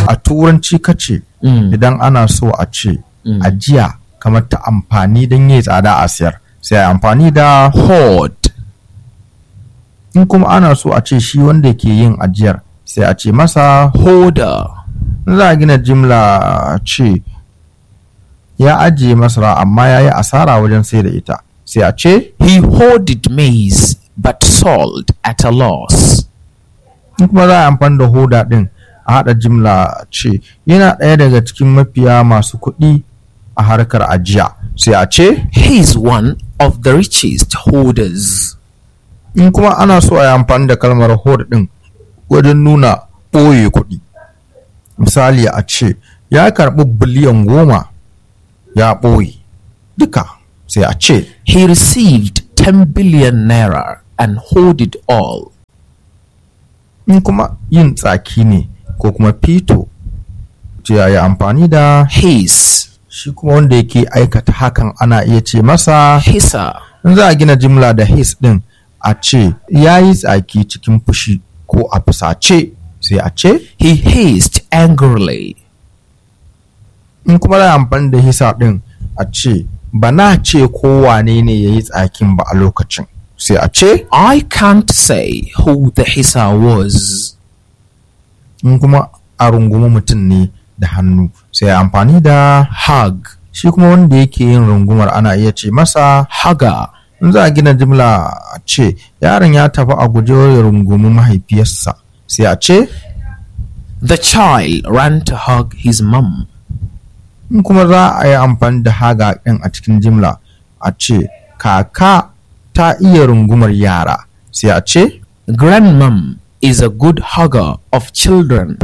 a turanci kace idan ana so a ce ajiya kamar ta amfani don yi tsada a siyar sai amfani da hoard. in kuma ana so a ce shi wanda ke yin ajiyar sai a ce masa Hoarder. za a gina jimla ce ya ajiye masara amma ya yi asara wajen sai da ita sai a ce He hoarded maize but sold at a loss. in kuma za a amfani da hoda din a haɗa jimla ce yana ɗaya daga cikin mafiya masu kuɗi a harkar ajiya sai a ce He is one of the richest hoarders. in kuma ana so a yi amfani da kalmar hoard din wajen nuna ɓoye kuɗi misali a ce ya karɓi biliyan 10 ya ɓoye duka sai a ce He received 10 billion naira and hoarded all. in kuma yin tsaki ne ko kuma fito ce ya yi amfani da His. shi kuma wanda yake aikata hakan ana iya ce masa Hissa. in za a gina jimla da his din a ce ya yi tsaki cikin fushi ko a fusace sai a ce He hissed angrily. in kuma za a amfani da hisa din a ce ba na ce kowane ne ya yi tsakin ba a lokacin sai a ce I can't say who the hissa was. in kuma a rungumi mutum ne da hannu sai a amfani da Hug. shi kuma wanda yake yin rungumar ana iya ce masa Hugger. in za a gina jimla a ce yaron ya tafi a guje ya rungumi mahaifiyarsa sai a ce The child ran to hug his mum. in kuma za a yi amfani da haga ɗin a cikin jimla a ce kaka ta iya rungumar yara sai a ce Grandmom is a good hugger of children.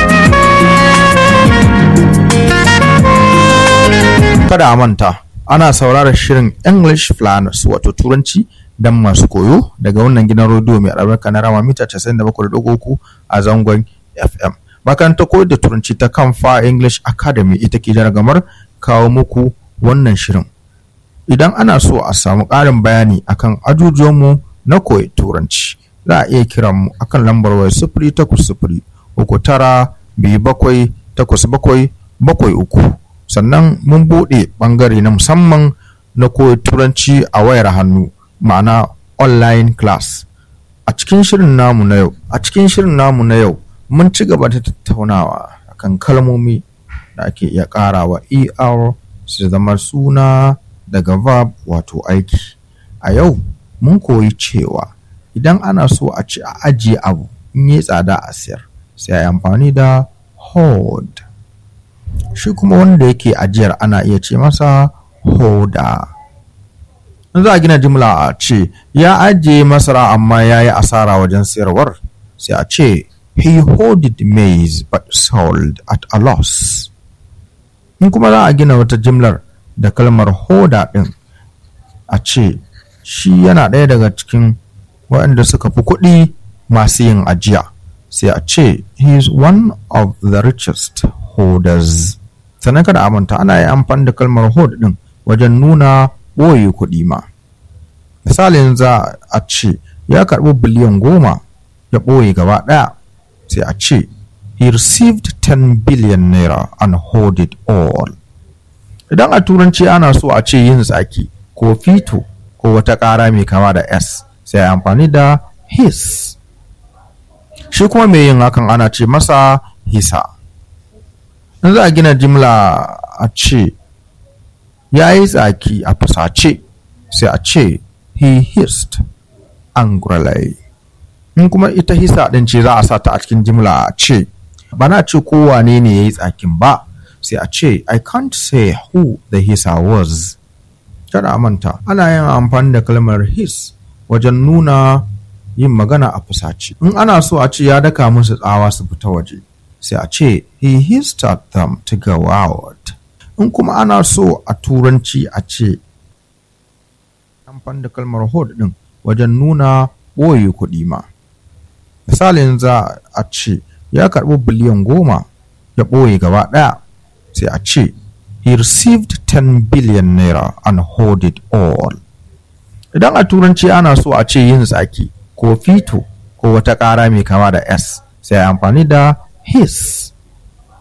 kada a manta ana sauraron shirin English Planners wato turanci don masu koyo daga wannan gidan rediyo mai albarka na rama mita 97.3 a zangon FM. Makarantar koyar da turanci ta Kamfa English Academy ita ke jaragamar kawo muku wannan shirin. Idan ana so a samu ƙarin bayani akan ajujuwanmu na koyi turanci za a iya kiran mu akan lambar waya 08039278773 sannan mun buɗe ɓangare na musamman na koyi turanci a wayar hannu ma'ana online class. A cikin shirin namu na yau mun ci gaba da tattaunawa akan kalmomi da ake iya ƙarawa er su zama suna daga verb wato aiki. A yau mun koyi cewa idan ana so a ci a ajiye abu in yi tsada a siyar sai a yi amfani da hoard. Shi kuma wanda yake ajiyar ana iya ce masa hoarder. In za a gina jimla a ce ya ajiye masara amma ya yi asara wajen siyarwar sai a ce he hoarded maize but sold at a loss. In kuma za a gina wata jimlar da kalmar hoarder ɗin a ce shi yana ɗaya daga cikin waɗanda suka fi kuɗi masu yin ajiya sai a ce he is one of the richest hoarders. Sannan kada a manta ana yi amfani da kalmar hoard ɗin wajen nuna ɓoye kuɗi ma. Misalin za a ce ya karɓi biliyan 10 ya ɓoye gaba ɗaya sai a ce he received 10 billion naira and hoarded all. Idan a turanci ana so a ce yin tsaki ko fito ko wata ƙara mai kama da s sai amfani da his. Shi kuma mai yin hakan ana ce masa hisa. In za a gina jimla a ce ya yi tsaki a fusace sai a ce he hissed angrily. In kuma ita hisa ɗin ce za a sa ta a cikin jimla a ce ba na ce kowane ne ya yi tsakin ba sai a ce I can't say who the hissa was. Kada a manta ana yin amfani da kalmar hiss wajen nuna yin magana a fusace. In ana so a ce ya daka musu tsawa su fita waje sai a ce he hissed at them to go out. In kuma ana so a turanci a ce amfani da kalmar hoard din wajen nuna ɓoye kuɗi ma. Misalin za a ce ya karɓi biliyan 10 ya ɓoye gaba ɗaya sai a ce he received 10 billion naira and hoarded all. Idan a turanci ana so a ce yin tsaki ko fito ko wata ƙara mai kama da s sai amfani da his.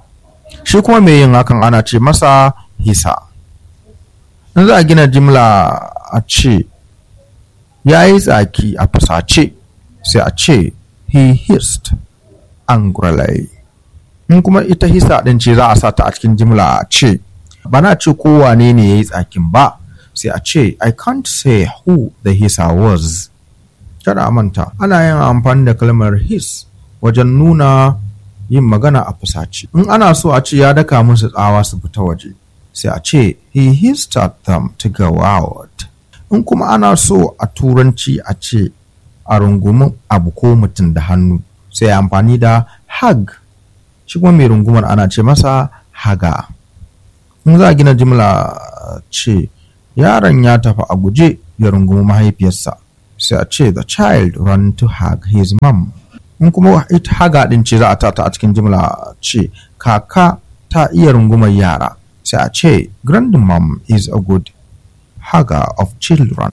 shi kuma mai yin hakan ana ce masa hisa. In za a gina jimla a ce ya yi tsaki a fusace, sai a ce he hissed angrily. In kuma ita hisa ɗin ce za a sa ta a cikin jimla a ce ba na ce kowane ne ya yi tsakin ba, sai a ce I can't say who the hisser was. Kada a manta ana yin amfani da kalmar hiss wajen nuna yin magana a fusace. In ana so a ce ya daka musu tsawa su fita waje, sai a ce he hissed at them to go out. In kuma ana so a turanci a ce a rungumin abu ko mutum da hannu, sai amfani da hug. Shi kuma mai rungumar ana ce masa haga. In za a gina jimla ce yaron ya tafi a guje ya rungumi mahaifiyarsa, sai a ce the child ran to hug his mom. In kuma ita haga din ce za a tata a cikin jimla ce kaka ta iya rungumar yara, sai a ce grandmom is a good hugger of children.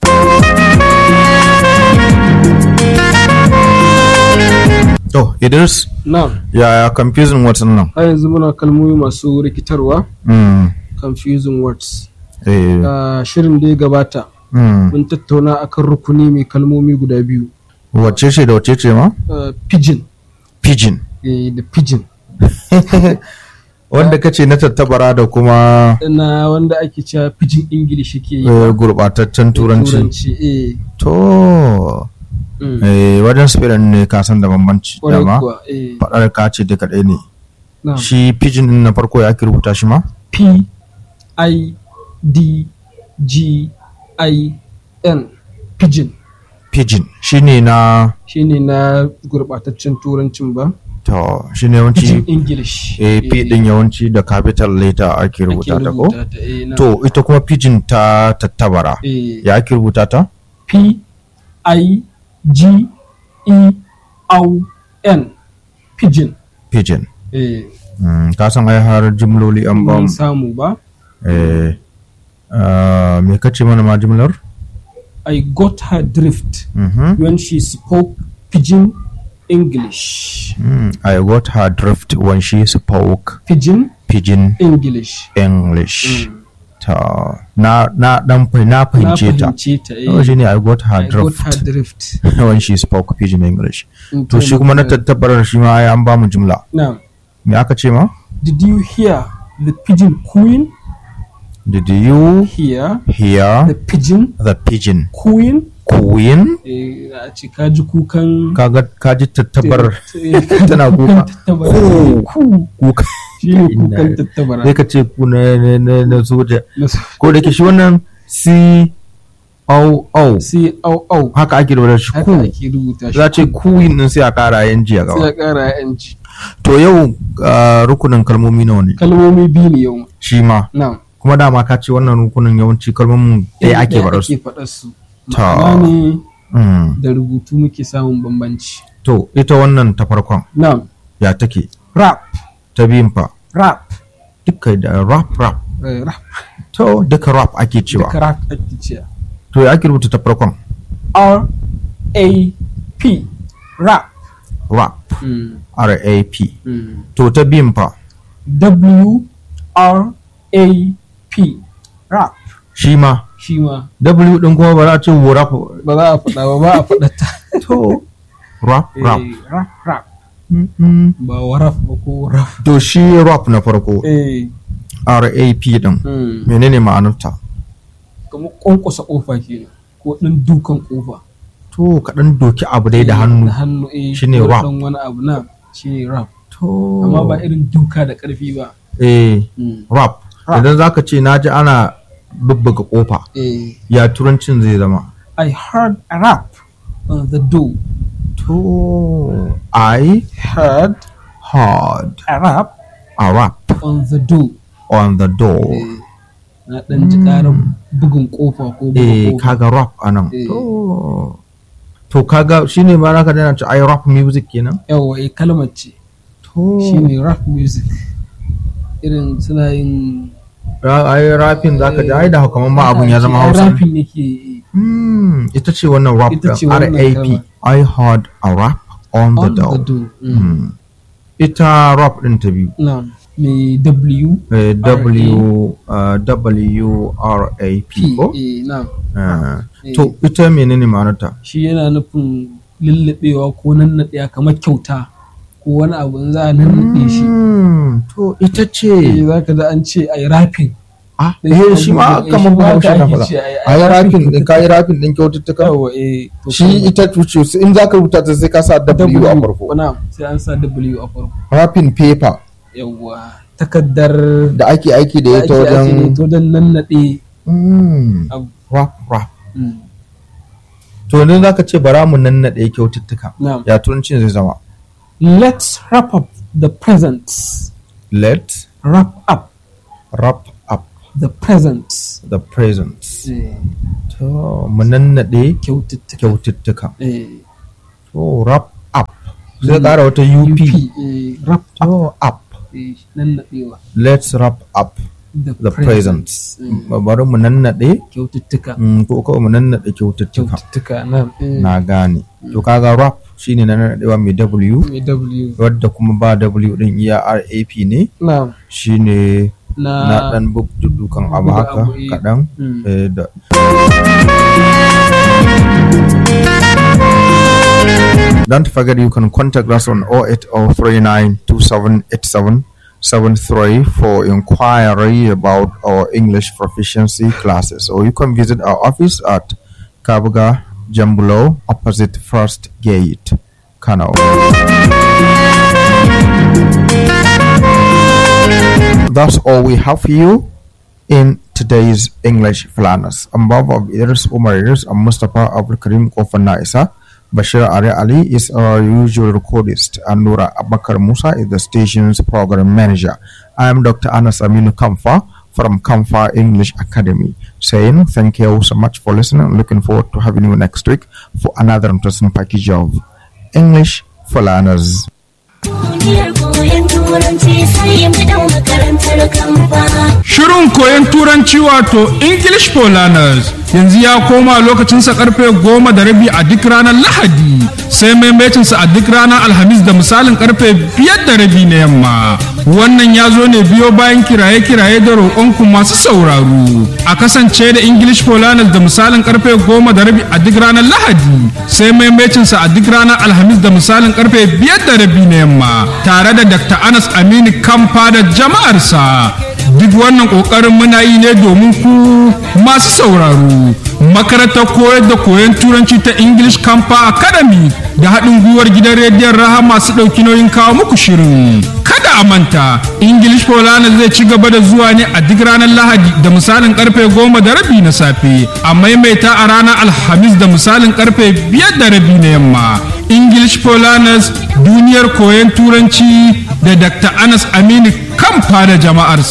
To Idris, yaya confusing words nan? A yanzu muna kalmomi masu rikitarwa, confusing words. Shirin da ya gabata mun tattauna akan rukuni mai kalmomi guda biyu. Wacce ce da wacce ce ma? Pigeon. Da pigeon. Wanda kace na tattabara da kuma na wanda ake cewa pigeon English yake yi. Gurbataccen turanci. To wajen spelling ne ka san da bambanci dama. Faɗar ka ce duka ɗaya ne. Shi pigeon din na farko ya ake rubuta shi ma? P-I-D-G-I-N. Pigeon. Shine na gurbataccen turancin ba? To shine yawanci Pigeon English. P din yawanci da capital letter ake rubuta ta ko? To ita kuma pigeon ta tattabara. Ya ake rubuta ta? P-I-G-E-O-N. Pigeon. Ka san ai har jimloli an ba mu samu ba? Me kace mana ma jimlar? I got her drift when she spoke Pigeon English. I got her drift when she spoke Pigeon English. Ta na fahimce ta. Shi ne I got her drift when she spoke Pigeon English. To shi kuma na tattabarar shi ma ai an ba mu jimla. Me aka ce ma? Did you hear the pigeon cooing? Did you hear the pigeon cooing? A ce kaji kukan kaji tattabar tana kuka. Kuka. Shi ne kukan tattabara. Sai ka ce ku na soja. Ko da ke shi wannan C-O-O. Haka ake rubuta shi ku. Za ce cooing din sai a kara yanji a gaba. To yau rukunin kalmomi nawa ne? Kalmomi biyu ne yau. Shi ma. Kuma dama ka ce wannan rukunin yawanci kalmomin ɗaya ake faɗar su. Ma'ana ne da rubutu muke samun bambanci. To ita wannan ta farkon. Ya take? Rap. Ta biyun fa? Rap. Duka da rap. To duka rap ake cewa. To ya ake rubuta ta farkon? R-A-P. Rap. R-A-P. To ta biyun fa? W-R-A-P. Rap. Shi ma. W din kuma ba za a ce rap. Ba za a faɗa ba a faɗa ta. To rap. Rap. Ba waraf ba ko rap. To shi rap na farko. R-A-P din. Menene ma'anarta? Kamar ƙwanƙwasa ƙofa kenan ko ɗan dukan ƙofa. To ka ɗan doki abu dai da hannu. Shi ne rap. Ɗan wani abu na shi ne rap. To. Amma ba irin duka da ƙarfi ba. Rap. Idan za ka ce na ji ana bubbuga ƙofa. Ya turancin zai zama. I heard a rap on the door. To. I heard a rap on the door. Na ɗan ji ƙarar bugun ƙofa ko bugun ƙofa. Kaga rap a nan. To kaga shi ne ma naka dana ce ai rap music kenan? Yawwa kalmar ce. Shi ne rap music. Irin suna yin ai rapin za ka ji ai da hakaman ma abun ya zama Hausa. Rapin yake. Ita ce wannan rap da R-A-P. I heard a rap on the door. Ita rap ɗin ta biyu. mai W WRAP ko? na'am. To ita menene ma'anarta? Shi yana nufin lullubewa ko nannaɗewa kamar kyauta ko wani abu za a nannaɗe shi. To ita ce za ka da an ce a yi rafin. Shi ma kamar ba haushe na fara a yi rafin ɗin ka yi rafin ɗin kyaututtuka shi ita tuce in za ka rubuta ta sai ka sa W a farko sai an sa W a farko. Rafin paper yawwa takardar da ake aiki da ita wajen nannaɗe rap to ne za ka ce bara mu nannaɗe kyaututtuka ya turancin zai zama let's wrap up the presents. Let's wrap up the presents. To mu nannaɗe kyaututtuka. To wrap up zai ƙara wata UP. Wrap up. Let's wrap up the presents. Bari mu nannaɗe kyaututtuka. Ko kawai mu nannaɗe kyaututtuka. Na gane. To kaga wrap shine na nannaɗewa mai W. Wadda kuma ba W din iya RAP ne. Shine na dan dukan abu haka kaɗan. Don't forget you can contact us on 08039278773 for inquiry about our English proficiency classes, or you can visit our office at Kabuga Jambulo opposite First Gate, Kano. That's all we have for you in today's English Planners. On behalf of Idris Umar Idris and Mustafa Abdul Karim Kofana Isa, Bashir Ali is our usual recordist, and Nura Abakar Musa is the station's program manager. I am Dr. Anas Aminu Kamfa from Kamfa English Academy, saying thank you so much for listening and looking forward to having you next week for another interesting package of English for Learners. Shirin koyon turanci wato English for Learners yanzu ya koma lokacinsa karfe 10:30 a duk ranar Lahadi, sai maimacinsa a duk ranar Alhamis da misalin karfe 5:30 na yamma. Wannan ya zo ne biyo bayan kiraye-kiraye da roƙonku masu sauraro. A kasance da English for Learners da misalin karfe 10:30 a duk ranar Lahadi, sai maimacinsa a duk ranar Alhamis da misalin karfe 5:30 na yamma, tare da Dr. Anas Aminu Kamfa da jama'arsa. Duk wannan ƙoƙarin muna yi ne domin ku masu sauraro. Makarantar koyar da koyon turanci ta English Kamfa Academy da haɗin gwiwar gidan rediyon Raha masu ɗauki nauyin kawo muku shirin. Kada a manta, English for Learners zai ci gaba da zuwa ne a duk ranar Lahadi da misalin karfe 10:30 na safe, a maimaita a ranar Alhamis da misalin karfe 5:30 na yamma. English for Learners, duniyar koyon turanci da Dr. Anas Aminu Kamfa da jama'arsa.